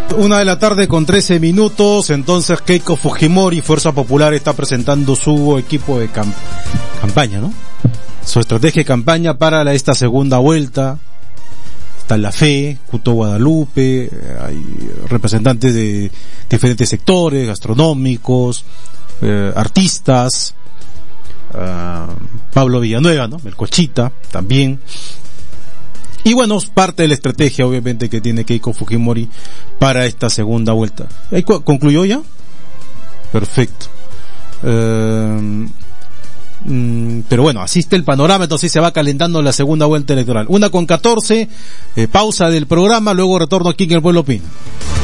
1:13 p.m. Entonces Keiko Fujimori, Fuerza Popular, está presentando su equipo de campaña, ¿no? Su estrategia de campaña para esta segunda vuelta. Está la FE, Cuto Guadalupe, hay representantes de diferentes sectores, gastronómicos, artistas, Pablo Villanueva, ¿no? Melcochita, también. Y bueno, es parte de la estrategia, obviamente, que tiene Keiko Fujimori para esta segunda vuelta. ¿Concluyó ya? Perfecto. Pero bueno, así está el panorama, entonces se va calentando la segunda vuelta electoral. 1:14, pausa del programa, luego retorno aquí en El Pueblo Opina.